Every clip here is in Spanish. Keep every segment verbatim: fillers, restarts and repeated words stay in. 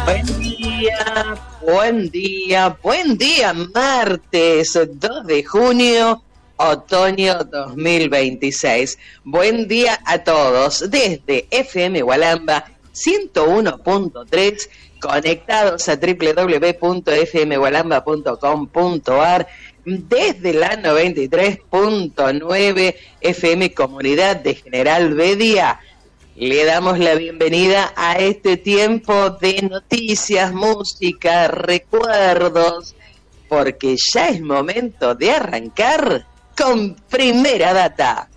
Buen día, buen día, buen día, martes dos de junio, otoño dos mil veintiséis. Buen día a todos desde F M Gualamba ciento uno punto tres, conectados a doble u doble u doble u punto f m gualamba punto com punto a r, desde la noventa y tres punto nueve F M Comunidad de General Bedia. Le damos la bienvenida a este tiempo de noticias, música, recuerdos, porque ya es momento de arrancar con Primera Data.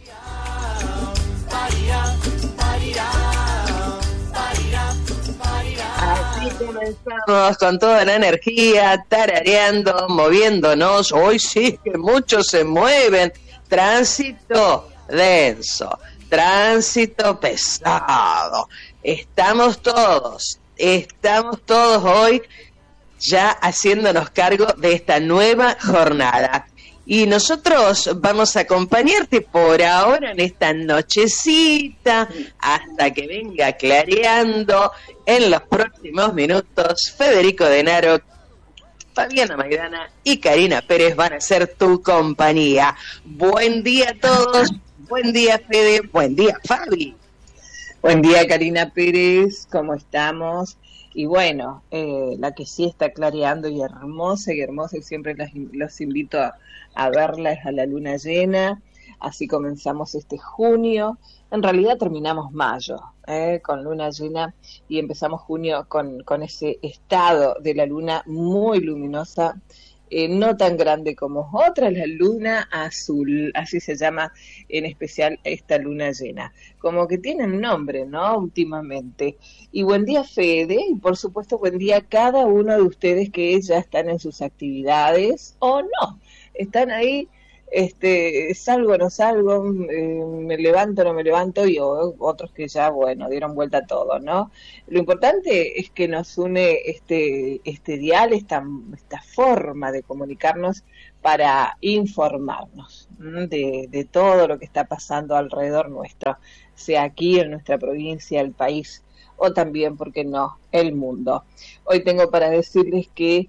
Así comenzamos con toda la energía, tarareando, moviéndonos. Hoy sí que muchos se mueven. Tránsito denso. Tránsito pesado. Estamos todos, estamos todos hoy ya haciéndonos cargo de esta nueva jornada. Y nosotros vamos a acompañarte por ahora en esta nochecita hasta que venga clareando. En los próximos minutos, Federico Denaro, Fabiana Maidana y Karina Pérez van a ser tu compañía. Buen día a todos. Buen día, Fede. Buen día, Fabi. Buen día, Karina Pérez. ¿Cómo estamos? Y bueno, eh, la que sí está clareando y hermosa y hermosa, y siempre los, los invito a, a verla, es a la luna llena. Así comenzamos este junio. En realidad terminamos mayo eh, con luna llena y empezamos junio con, con ese estado de la luna muy luminosa. Eh, no tan grande como otra, la luna azul, así se llama en especial esta luna llena. Como que tienen nombre, ¿no? Últimamente. Y buen día, Fede, y por supuesto buen día a cada uno de ustedes que ya están en sus actividades o no. Están ahí, este, salgo o no salgo, eh, me levanto o no me levanto, y o, otros que ya, bueno, dieron vuelta a todo, ¿no? Lo importante es que nos une este, este dial, esta, esta forma de comunicarnos para informarnos de, de todo lo que está pasando alrededor nuestro, sea aquí en nuestra provincia, el país, o también, ¿por qué no?, el mundo. Hoy tengo para decirles que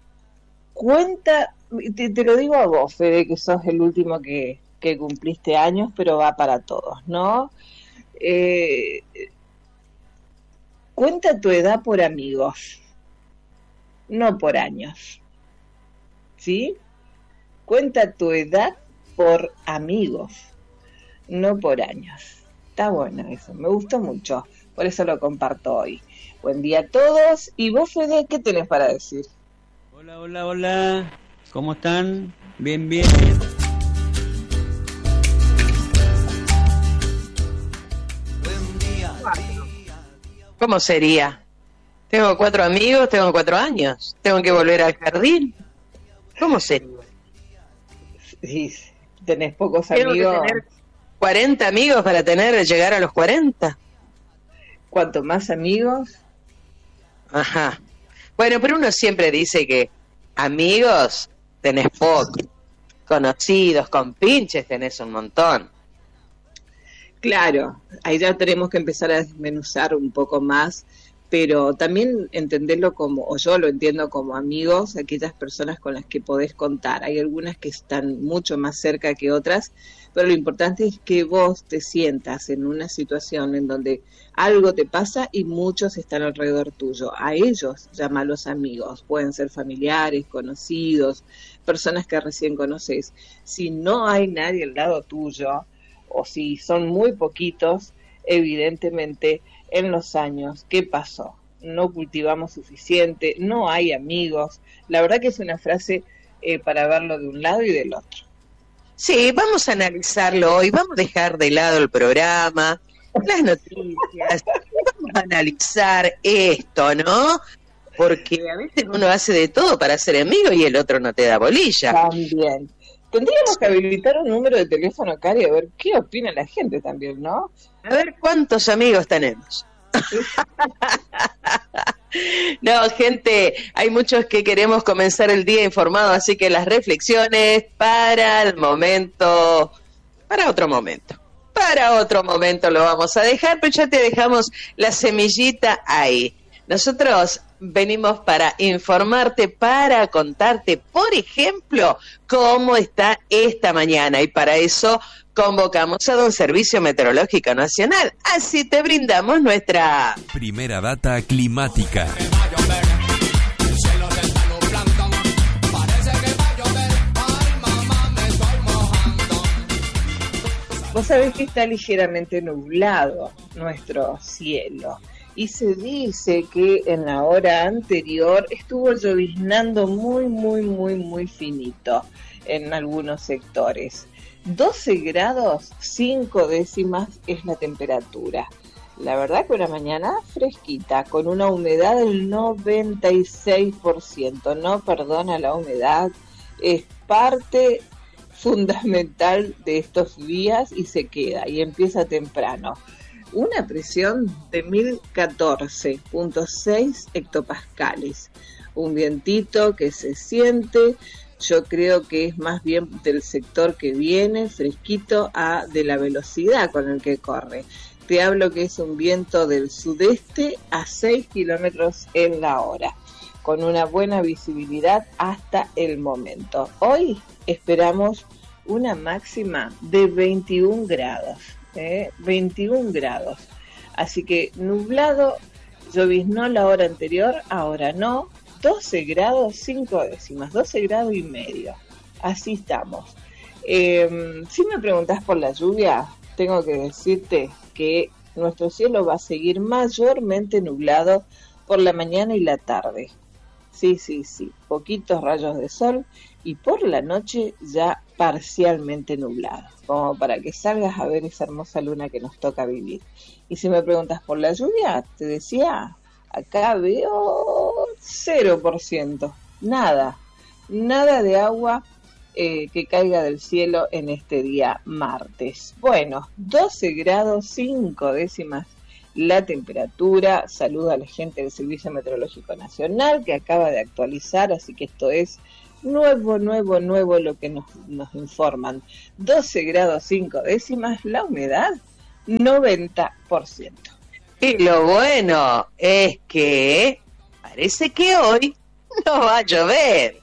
cuenta, te, te lo digo a vos, Fede, que sos el último que, que cumpliste años, pero va para todos, ¿no? Eh, cuenta tu edad por amigos, no por años, ¿sí? Cuenta tu edad por amigos, no por años. Está bueno eso, me gustó mucho, por eso lo comparto hoy. Buen día a todos, y vos, Fede, ¿qué tenés para decir? Hola, hola, hola, ¿cómo están? Bien, bien. ¿Cómo sería? Tengo cuatro amigos, tengo cuatro años, tengo que volver al jardín. ¿Cómo sería? Sí, tenés pocos Tengo amigos. que tener cuarenta amigos para tener llegar a los cuarenta. Cuanto más amigos. Ajá. Bueno, pero uno siempre dice que amigos tenés pocos, conocidos, compinches tenés un montón. Claro, ahí ya tenemos que empezar a desmenuzar un poco más, pero también entenderlo como, o yo lo entiendo como amigos, aquellas personas con las que podés contar. Hay algunas que están mucho más cerca que otras, pero lo importante es que vos te sientas en una situación en donde algo te pasa y muchos están alrededor tuyo. A ellos llámalos amigos, pueden ser familiares, conocidos, personas que recién conoces. Si no hay nadie al lado tuyo, o si son muy poquitos, evidentemente en los años, ¿qué pasó? No cultivamos suficiente, no hay amigos. La verdad que es una frase eh, para verlo de un lado y del otro. Sí, vamos a analizarlo hoy, vamos a dejar de lado el programa, las noticias, vamos a analizar esto, ¿no? Porque a veces uno hace de todo para ser amigo y el otro no te da bolilla. También. Tendríamos que habilitar un número de teléfono, Cari, a ver qué opina la gente también, ¿no? A ver cuántos amigos tenemos. No, gente, hay muchos que queremos comenzar el día informado, así que las reflexiones para el momento, para otro momento. Para otro momento lo vamos a dejar, pero ya te dejamos la semillita ahí. Nosotros venimos para informarte, para contarte, por ejemplo, cómo está esta mañana. Y para eso convocamos a un Servicio Meteorológico Nacional. Así te brindamos nuestra primera data climática. Vos sabés que está ligeramente nublado nuestro cielo y se dice que en la hora anterior estuvo lloviznando muy, muy, muy, muy finito en algunos sectores. doce grados, cinco décimas es la temperatura. La verdad que una mañana fresquita, con una humedad del noventa y seis por ciento. No perdona la humedad, es parte fundamental de estos días y se queda y empieza temprano. Una presión de mil catorce punto seis hectopascales, un vientito que se siente, yo creo que es más bien del sector que viene, fresquito, a de la velocidad con el que corre. Te hablo que es un viento del sudeste a seis kilómetros en la hora, con una buena visibilidad hasta el momento. Hoy esperamos una máxima de veintiún grados, ¿eh? veintiún grados. Así que nublado, lloviznó la hora anterior, ahora no. doce grados, cinco décimas, doce grados y medio. Así estamos. Eh, si me preguntás por la lluvia, tengo que decirte que nuestro cielo va a seguir mayormente nublado por la mañana y la tarde. Sí, sí, sí, poquitos rayos de sol y por la noche ya parcialmente nublado, como para que salgas a ver esa hermosa luna que nos toca vivir. Y si me preguntas por la lluvia, te decía, acá veo cero por ciento, nada, nada de agua eh, que caiga del cielo en este día martes. Bueno, doce grados, cinco décimas la temperatura. Saludo a la gente del Servicio Meteorológico Nacional que acaba de actualizar, así que esto es nuevo, nuevo, nuevo lo que nos, nos informan. doce grados, cinco décimas, la humedad, noventa por ciento. Y lo bueno es que parece que hoy no va a llover.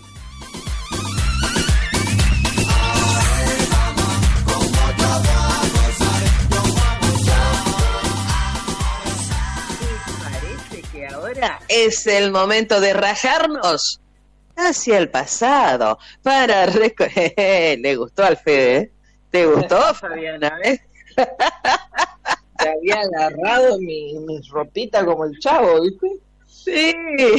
Ahora es el momento de rajarnos hacia el pasado para reco- le gustó al Fede, ¿eh? ¿Te gustó, Fabiana? ¿Eh? Te había agarrado mi, mi ropita como el Chavo, ¿viste? Sí,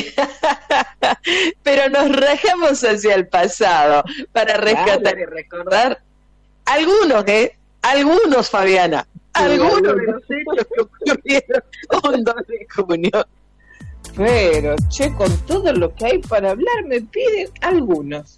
pero nos rajamos hacia el pasado para rescatar claro. Y recordar algunos, ¿eh? Algunos, Fabiana, sí, algunos de los hechos que ocurrieron un dos de junio. Pero, che, con todo lo que hay para hablar, me piden algunos.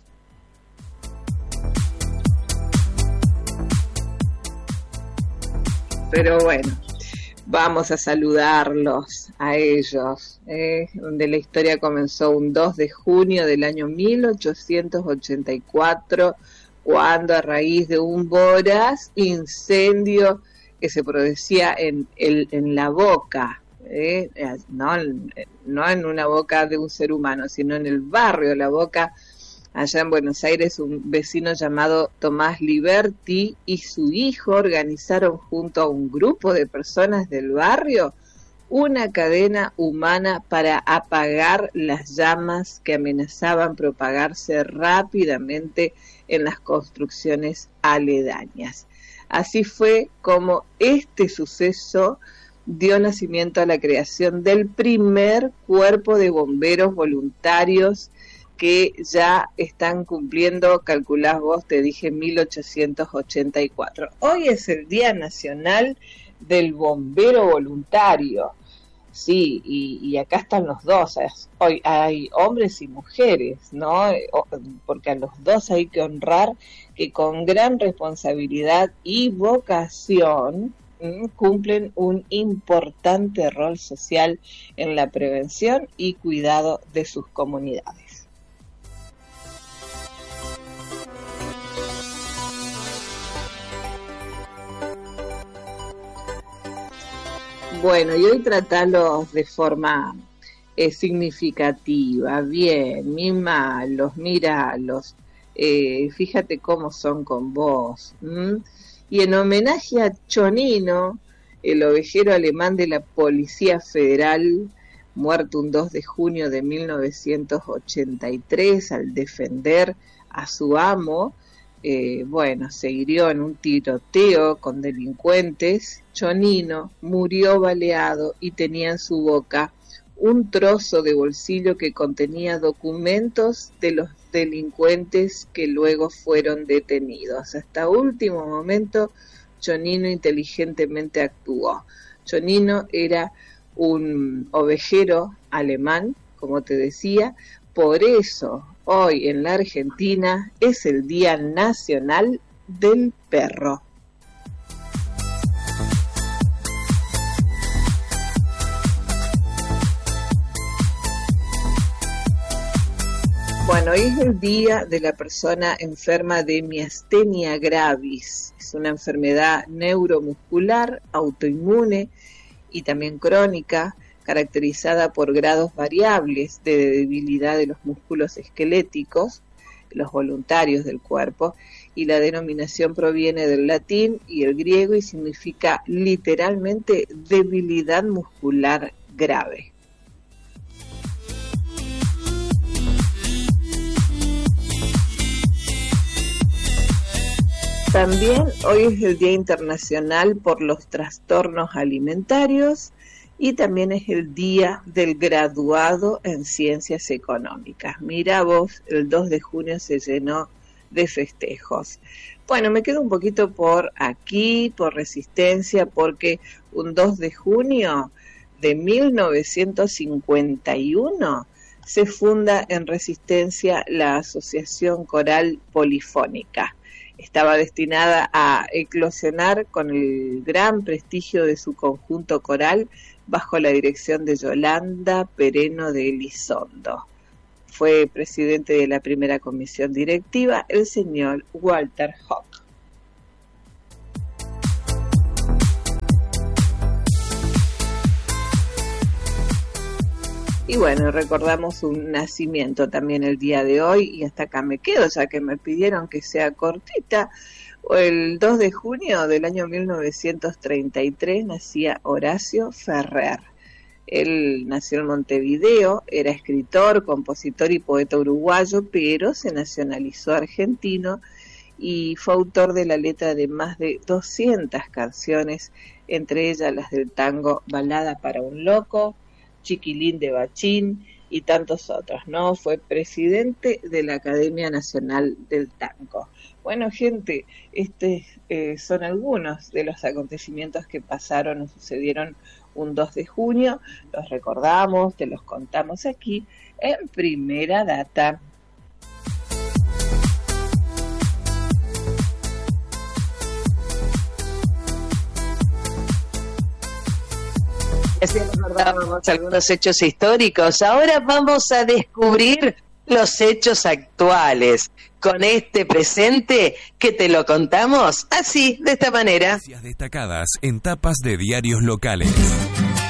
Pero bueno, vamos a saludarlos a ellos, ¿eh? Donde la historia comenzó un dos de junio del año mil ochocientos ochenta y cuatro, cuando a raíz de un voraz incendio que se producía en, el, en la boca, ¿eh? no, no en una boca de un ser humano, sino en el barrio La Boca, allá en Buenos Aires, un vecino llamado Tomás Liberti y su hijo organizaron junto a un grupo de personas del barrio una cadena humana para apagar las llamas que amenazaban propagarse rápidamente en las construcciones aledañas. Así fue como este suceso dio nacimiento a la creación del primer cuerpo de bomberos voluntarios que ya están cumpliendo, calculás vos, te dije, mil ochocientos ochenta y cuatro. Hoy es el Día Nacional del Bombero Voluntario. Sí, y, y acá están los dos. Hoy hay hombres y mujeres, ¿no? Porque a los dos hay que honrar que con gran responsabilidad y vocación cumplen un importante rol social en la prevención y cuidado de sus comunidades. Bueno, y hoy tratalos de forma eh, significativa, bien, mimalos, miralos, eh, fíjate cómo son con vos. ¿m? Y en homenaje a Chonino, el ovejero alemán de la Policía Federal, muerto un dos de junio de mil novecientos ochenta y tres al defender a su amo, eh, bueno, se hirió en un tiroteo con delincuentes. Chonino murió baleado y tenía en su boca un trozo de bolsillo que contenía documentos de los delincuentes que luego fueron detenidos. Hasta último momento, Chonino inteligentemente actuó. Chonino era un ovejero alemán, como te decía, por eso hoy en la Argentina es el Día Nacional del Perro. Bueno, hoy es el día de la persona enferma de miastenia gravis. Es una enfermedad neuromuscular, autoinmune y también crónica, caracterizada por grados variables de debilidad de los músculos esqueléticos, los voluntarios del cuerpo, y la denominación proviene del latín y el griego y significa literalmente debilidad muscular grave. También hoy es el Día Internacional por los Trastornos Alimentarios y también es el Día del Graduado en Ciencias Económicas. Mira vos, el dos de junio se llenó de festejos. Bueno, me quedo un poquito por aquí, por Resistencia, porque un dos de junio de mil novecientos cincuenta y uno se funda en Resistencia la Asociación Coral Polifónica. Estaba destinada a eclosionar con el gran prestigio de su conjunto coral bajo la dirección de Yolanda Pereno de Elizondo. Fue presidente de la primera comisión directiva el señor Walter Hock. Y bueno, recordamos un nacimiento también el día de hoy, y hasta acá me quedo, ya que me pidieron que sea cortita. El dos de junio del año mil novecientos treinta y tres nacía Horacio Ferrer. Él nació en Montevideo, era escritor, compositor y poeta uruguayo, pero se nacionalizó argentino y fue autor de la letra de más de doscientas canciones, entre ellas las del tango Balada para un Loco, Chiquilín de Bachín y tantos otros, ¿no? Fue presidente de la Academia Nacional del Tango. Bueno, gente, estos eh, son algunos de los acontecimientos que pasaron o sucedieron un dos de junio. Los recordamos, te los contamos aquí en Primera Data. Así recordábamos algunos hechos históricos. Ahora vamos a descubrir los hechos actuales con este presente que te lo contamos así, de esta manera. Noticias destacadas en tapas de diarios locales.